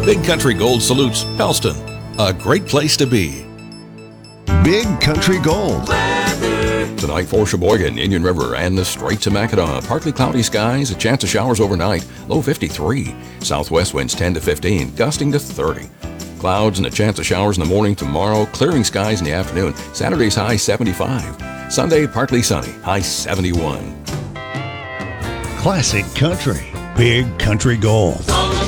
Big Country Gold salutes Pellston, a great place to be. Big Country Gold. Tonight for Sheboygan, Indian River, and the Straits of Mackinac. Partly cloudy skies, a chance of showers overnight, low 53. Southwest winds 10 to 15, gusting to 30. Clouds and a chance of showers in the morning tomorrow, clearing skies in the afternoon. Saturday's high 75. Sunday, partly sunny, high 71. Classic Country. Big Country Gold.